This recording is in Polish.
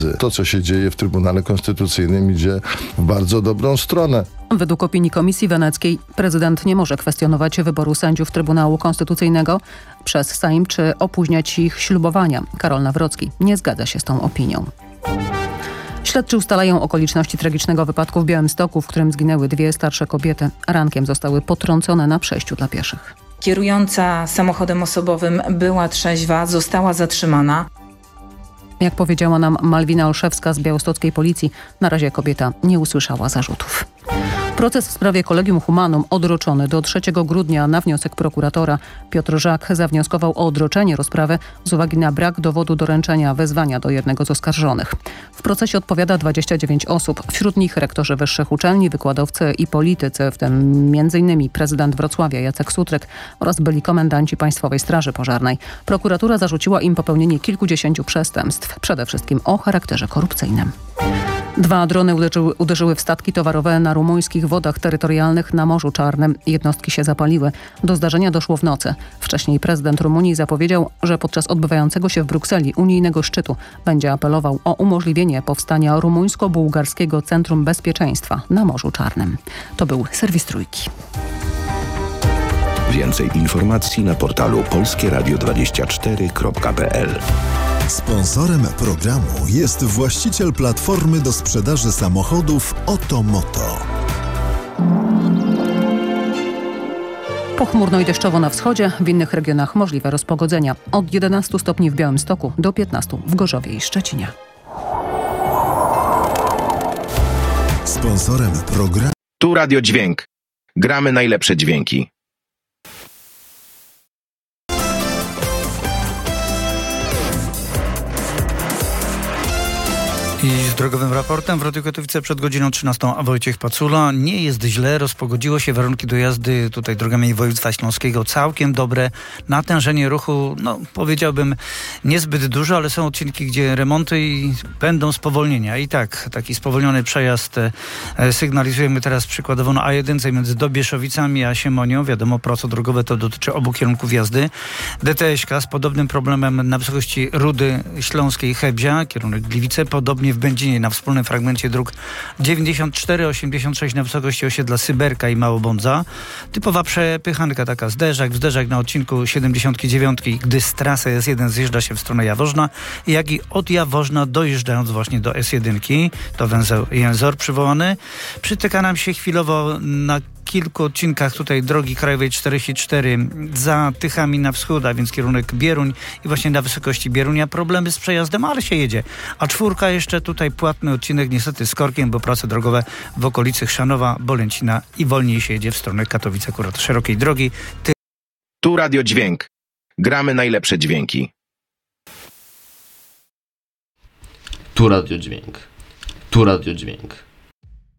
To, co się dzieje w Trybunale Konstytucyjnym, idzie w bardzo dobrą stronę. Według opinii Komisji Weneckiej prezydent nie może kwestionować wyboru sędziów Trybunału Konstytucyjnego przez Sejm czy opóźniać ich ślubowania. Karol Nawrocki nie zgadza się z tą opinią. Śledczy ustalają okoliczności tragicznego wypadku w Białymstoku, w którym zginęły 2 starsze kobiety. Rankiem zostały potrącone na przejściu dla pieszych. Kierująca samochodem osobowym była trzeźwa, została zatrzymana. Jak powiedziała nam Malwina Olszewska z białostockiej policji, na razie kobieta nie usłyszała zarzutów. Proces w sprawie Collegium Humanum odroczony do 3 grudnia na wniosek prokuratora. Piotr Żak zawnioskował o odroczenie rozprawy z uwagi na brak dowodu doręczenia wezwania do jednego z oskarżonych. W procesie odpowiada 29 osób, wśród nich rektorzy wyższych uczelni, wykładowcy i politycy, w tym m.in. prezydent Wrocławia Jacek Sutrek oraz byli komendanci Państwowej Straży Pożarnej. Prokuratura zarzuciła im popełnienie kilkudziesięciu przestępstw, przede wszystkim o charakterze korupcyjnym. 2 drony uderzyły w statki towarowe na rumuńskich wodach terytorialnych na Morzu Czarnym. Jednostki się zapaliły. Do zdarzenia doszło w nocy. Wcześniej prezydent Rumunii zapowiedział, że podczas odbywającego się w Brukseli unijnego szczytu będzie apelował o umożliwienie powstania rumuńsko-bułgarskiego Centrum Bezpieczeństwa na Morzu Czarnym. To był serwis Trójki. Więcej informacji na portalu polskieradio24.pl. Sponsorem programu jest właściciel platformy do sprzedaży samochodów Otomoto. Pochmurno i deszczowo na wschodzie, w innych regionach możliwe rozpogodzenia. Od 11 stopni w Białymstoku do 15 w Gorzowie i Szczecinie. Sponsorem programu. Tu Radio Dźwięk. Gramy najlepsze dźwięki. I z drogowym raportem w Radiu Katowice przed godziną 13, a Wojciech Pacula. Nie jest źle, rozpogodziło się, warunki do jazdy tutaj drogami województwa śląskiego całkiem dobre. Natężenie ruchu, powiedziałbym niezbyt dużo, ale są odcinki, gdzie remonty i będą spowolnienia. I tak, taki spowolniony przejazd sygnalizujemy teraz przykładowo na A1 między Dobieszowicami a Siemonią. Wiadomo, prace drogowe to dotyczy obu kierunków jazdy. DTŚ-ka z podobnym problemem na wysokości Rudy Śląskiej Hebzia, kierunek Gliwice, podobnie w Będzinie na wspólnym fragmencie dróg 94-86 na wysokości osiedla Syberka i Małobądza. Typowa przepychanka taka zderzak na odcinku 79, gdy z trasy S1 zjeżdża się w stronę Jaworzna, jak i od Jaworzna dojeżdżając właśnie do S1. To węzeł Jęzor przywołany. Przytyka nam się chwilowo na kilku odcinkach tutaj drogi krajowej 44 za Tychami na wschód, a więc kierunek Bieruń i właśnie na wysokości Bierunia problemy z przejazdem, ale się jedzie. A 4 jeszcze tutaj płatny odcinek niestety z korkiem, bo prace drogowe w okolicy Chrzanowa, Bolęcina i wolniej się jedzie w stronę Katowic, akurat szerokiej drogi. Tu Radio Dźwięk. Gramy najlepsze dźwięki. Tu Radio Dźwięk. Tu Radio Dźwięk.